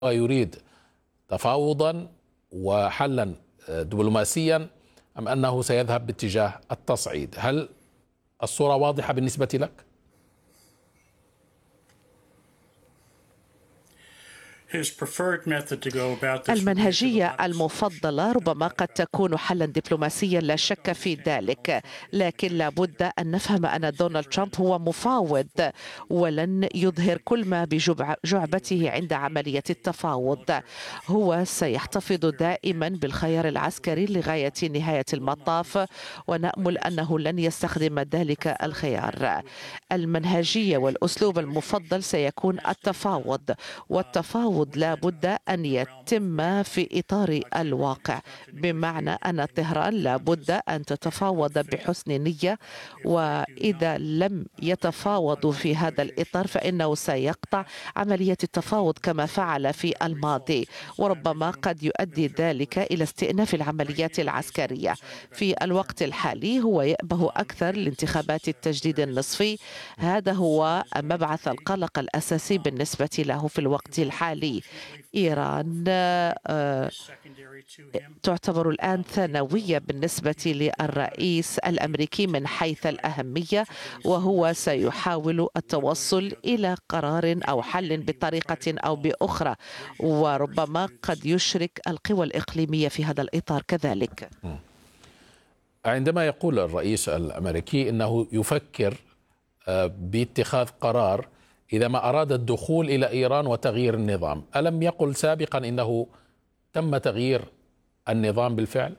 يريد تفاوضا وحلا دبلوماسيا أم أنه سيذهب باتجاه التصعيد؟ هل الصورة واضحة بالنسبة لك؟ المنهجية المفضلة ربما قد تكون حلا دبلوماسيا، لا شك في ذلك، لكن لابد أن نفهم أن دونالد ترامب هو مفاوض ولن يظهر كل ما بجعبته عند عملية التفاوض. هو سيحتفظ دائما بالخيار العسكري لغاية نهاية المطاف، ونأمل أنه لن يستخدم ذلك الخيار. المنهجية والأسلوب المفضل سيكون التفاوض، والتفاوض لا بد أن يتم في إطار الواقع، بمعنى أن طهران لا بد أن تتفاوض بحسن نية، وإذا لم يتفاوضوا في هذا الإطار فإنه سيقطع عملية التفاوض كما فعل في الماضي، وربما قد يؤدي ذلك إلى استئناف العمليات العسكرية. في الوقت الحالي هو يأبه أكثر لانتخابات التجديد النصفي، هذا هو مبعث القلق الأساسي بالنسبة له في الوقت الحالي. إيران تعتبر الآن ثانوية بالنسبة للرئيس الأمريكي من حيث الأهمية، وهو سيحاول التوصل إلى قرار أو حل بطريقة أو بأخرى، وربما قد يشرك القوى الإقليمية في هذا الإطار كذلك. عندما يقول الرئيس الأمريكي أنه يفكر باتخاذ قرار إذا ما أراد الدخول إلى إيران وتغيير النظام، ألم يقل سابقا إنه تم تغيير النظام بالفعل؟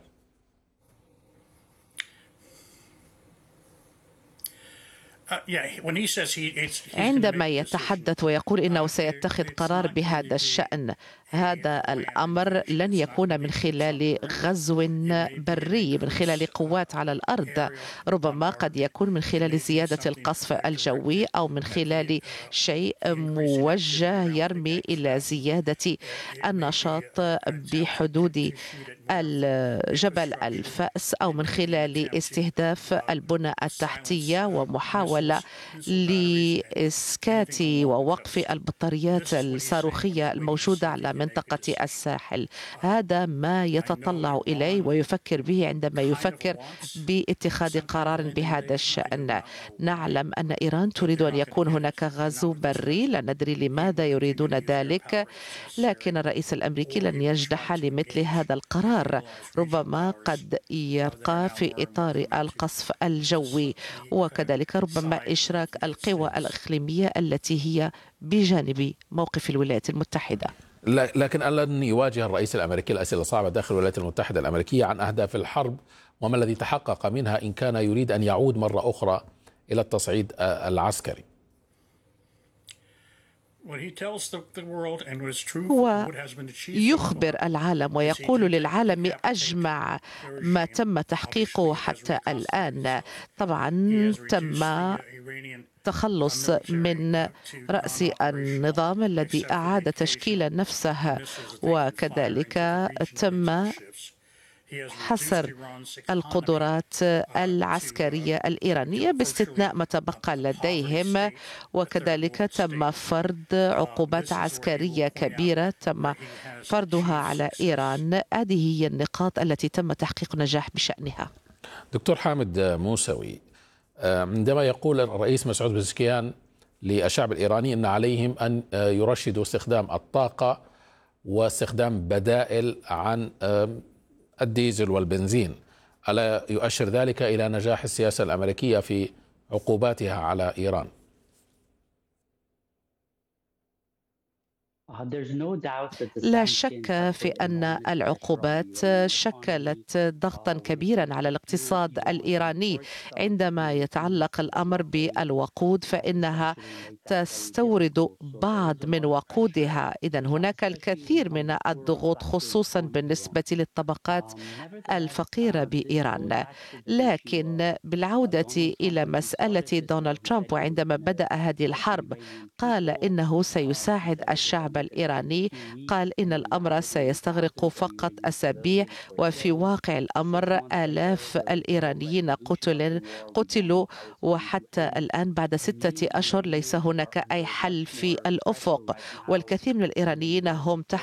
عندما يتحدث ويقول إنه سيتخذ قرار بهذا الشأن، هذا الأمر لن يكون من خلال غزو بري، من خلال قوات على الأرض، ربما قد يكون من خلال زيادة القصف الجوي أو من خلال شيء موجه يرمي إلى زيادة النشاط بحدود الجبل الفأس، أو من خلال استهداف البنى التحتية ومحاولة لإسكات ووقف البطاريات الصاروخية الموجودة على منطقة الساحل. هذا ما يتطلع إليه ويفكر به عندما يفكر باتخاذ قرار بهذا الشأن. نعلم أن إيران تريد أن يكون هناك غزو بري، لا ندري لماذا يريدون ذلك، لكن الرئيس الأمريكي لن يجدح لمثل هذا القرار، ربما قد يبقى في إطار القصف الجوي، وكذلك ربما إشراك القوى الإقليمية التي هي بجانب موقف الولايات المتحدة. لكن لن يواجه الرئيس الأمريكي الأسئلة الصعبة داخل الولايات المتحدة الأمريكية عن أهداف الحرب وما الذي تحقق منها إن كان يريد أن يعود مرة أخرى إلى التصعيد العسكري. هو يخبر العالم ويقول للعالم أجمع ما تم تحقيقه حتى الآن. طبعا تم تخلص من رأس النظام الذي أعاد تشكيل نفسه، وكذلك تم حصر القدرات العسكرية الإيرانية باستثناء ما تبقى لديهم، وكذلك تم فرض عقوبات عسكرية كبيرة تم فرضها على إيران. هذه هي النقاط التي تم تحقيق نجاح بشأنها. دكتور حامد موسوي، عندما يقول الرئيس مسعود بزكيان للشعب الإيراني أن عليهم أن يرشدوا استخدام الطاقة واستخدام بدائل عن الديزل والبنزين، ألا يؤشر ذلك إلى نجاح السياسة الأمريكية في عقوباتها على إيران؟ لا شك في أن العقوبات شكلت ضغطا كبيرا على الاقتصاد الإيراني. عندما يتعلق الأمر بالوقود فإنها تستورد بعض من وقودها، إذن هناك الكثير من الضغوط خصوصا بالنسبة للطبقات الفقيرة بإيران. لكن بالعودة إلى مسألة دونالد ترامب، وعندما بدأ هذه الحرب قال إنه سيساعد الشعب الإيراني قال إن الأمر سيستغرق فقط أسابيع، وفي واقع الأمر آلاف الإيرانيين قتلوا، وحتى الآن بعد 6 أشهر ليس هناك أي حل في الأفق، والكثير من الإيرانيين هم تحت